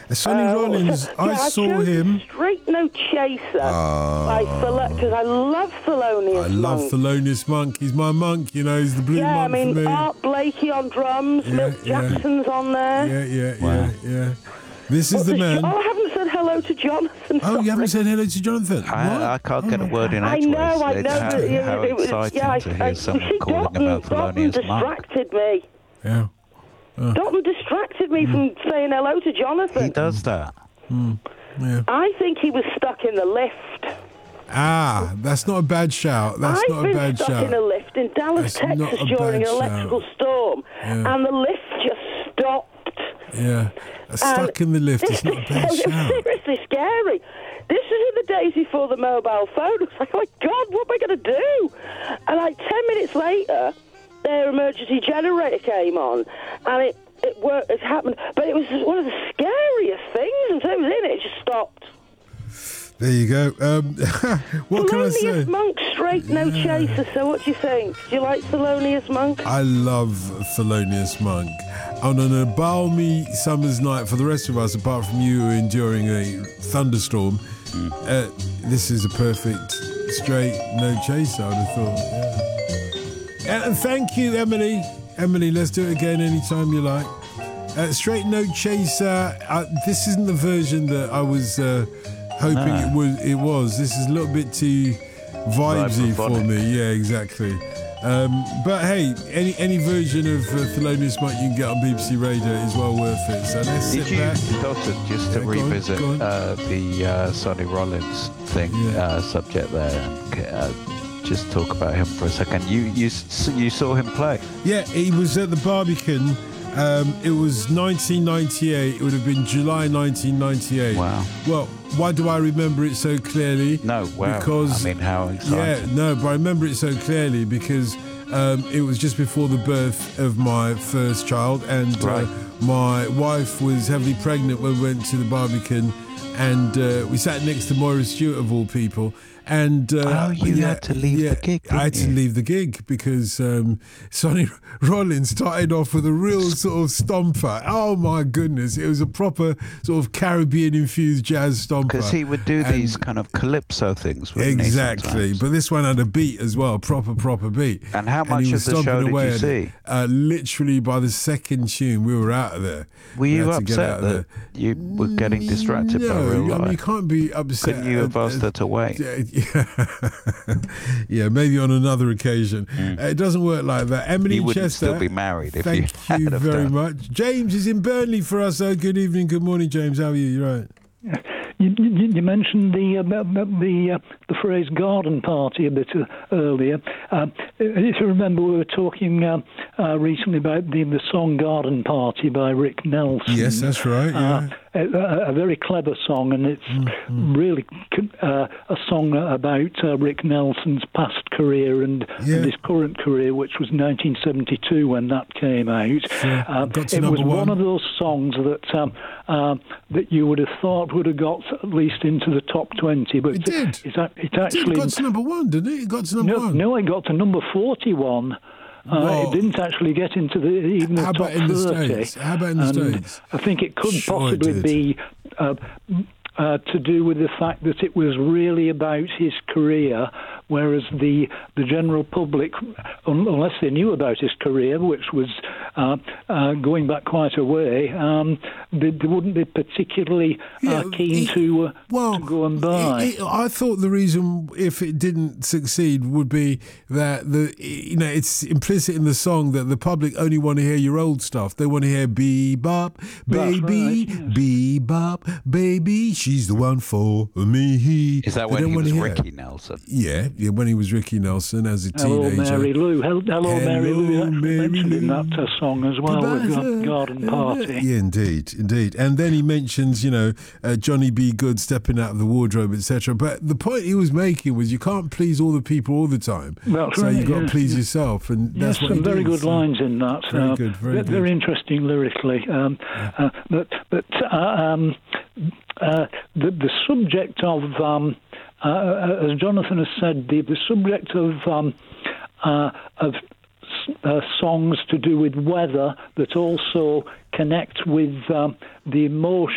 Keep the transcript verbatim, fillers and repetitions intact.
Sonny Uh, Rollins, so, I yeah, saw chose him. Straight No Chaser Oh. by because I love Thelonious I love Monk. Thelonious Monk. He's my monk, you know. He's the blue Yeah, I monk mean, for me. Art Blakey on drums, Yeah, Milt yeah. Jackson's on there. Yeah, yeah, Wow. yeah, yeah. This is What the does man. Jo- oh, I haven't said hello to Jonathan. Oh, you sorry. haven't said hello to Jonathan? I, What? I can't Oh get a my word in I edgeways. know, I It's know. how, that it, how it was, exciting yeah, I, to hear I, someone see, calling Dalton, about Dalton Thelonious Monk. distracted me. Yeah. Dalton distracted me from saying hello to Jonathan. He does that. Yeah. I think he was stuck in the lift. Ah, that's not a bad shout. That's I've not a been bad stuck shout. in a lift in Dallas, That's not Texas a during bad an electrical shout. storm, Yeah. and the lift just stopped. Yeah. Stuck in the lift. It's not a bad It was shout. seriously scary. This was in the days before the mobile phone. I was like, oh my God, what am I going to do? And like ten minutes later, their emergency generator came on, and it, it worked, it happened. But it was one of the scariest things, and so it was in it, it just stopped. There you go. Um, what can I say? Thelonious Monk, straight, no chaser. So what do you think? Do you like Thelonious Monk? I love Thelonious Monk. On an balmy summer's night for the rest of us, apart from you enduring a thunderstorm, mm. uh, this is a perfect straight, no chaser, I would have thought. Yeah. And thank you, Emily. Emily, let's do it again anytime you like. Uh, straight, no chaser. Uh, this isn't the version that I was uh, hoping No. it was. It was. This is a little bit too vibesy for Vibraphonic. me. Yeah, exactly. Um, but hey, any any version of uh, Thelonious Monk you can get on B B C Radio is well worth it. So let's Did sit you, back. Doctor, just to Yeah, go on, revisit go on. uh, the uh, Sonny Rollins thing, Yeah. uh, subject there, and uh, just talk about him for a second. You you s- you saw him play? Yeah, he was at the Barbican. Um, it was nineteen ninety-eight. It would have been July nineteen ninety-eight. Wow. Well, why do I remember it so clearly? No, wow. Because I mean, how exciting. yeah, no, but I remember it so clearly because um, it was just before the birth of my first child, and Right. uh, my wife was heavily pregnant when we went to the Barbican, and uh, we sat next to Moira Stewart of all people. And uh, Oh, you yeah, had to leave yeah, the gig, I had didn't to you? leave the gig because um, Sonny Rollins started off with a real sort of stomper. Oh my goodness, it was a proper sort of Caribbean-infused jazz stomper. Because he would do And- these kind of calypso things, wouldn't he, Exactly, sometimes? but this one had a beat as well, proper, proper beat. And how he much was of the show stomping did away you at it. see? Uh, literally by the second tune, we were out of there. Were We you had to get out upset of that you were getting distracted no, by real I mean, you life? can't be upset. Couldn't you have at- asked her to wait? Yeah, yeah, maybe on another occasion. Uh, it doesn't work like that. Emily You wouldn't Chester, still be married if thank you had you have very done. much. James is in Burnley for us. Oh, good evening, good morning, James. How are you? You're right. You, you, you mentioned the uh, the the, uh, the phrase garden party a bit uh, earlier. Uh, if you remember, we were talking uh, uh, recently about the, the song "Garden Party" by Rick Nelson. Yes, that's right. Yeah. Uh, a, a very clever song, and it's Mm-hmm. really uh, a song about uh, Rick Nelson's past career and, Yeah. and his current career, which was nineteen seventy-two when that came out. Sure. Uh, Got to it was number one. one of those songs that um, uh, that you would have thought would have got at least into the top twenty, but It did. It, it, it It actually got to number one, didn't it? It got to number no, one. no, it got to number forty-one. Uh, Whoa. it didn't actually get into the even the How top about in the thirty. States? How about in the And States? I think it could Sure it possibly did. be uh, uh, to do with the fact that it was really about his career, whereas the the general public, un- unless they knew about his career, which was uh, uh, going back quite a way, um, they, they wouldn't be particularly uh, Yeah, keen it- to, uh, Well, to go and buy. it- it- I thought the reason if it didn't succeed would be that the you know it's implicit in the song that the public only want to hear your old stuff. They want to hear bebop, baby, right, yes. bebop, baby. She's the one for me. Is that They when don't he wanna was hear- Ricky Nelson? Yeah, yeah, when he was Ricky Nelson as a Hello, teenager. Mary Lou. Hel- Hello, Mary Lou. Hello, Actually Mary mentioned in Lou. that uh, song as well with Gar- Garden Party. Yeah, indeed, indeed. And then he mentions, you know, uh, Johnny B. Good stepping out of the wardrobe, et cetera. But the point he was making was you can't please all the people all the time. That's so right, you've got to yeah, please yeah. yourself, and Yes, that's what some he very did, good so- lines in that. Very uh, good, very ve- good. Very interesting lyrically. Um, uh, but but uh, um, uh, the the subject of um, uh, as Jonathan has said, the the subject of um, uh, of uh, songs to do with weather that also connect with um, the emotion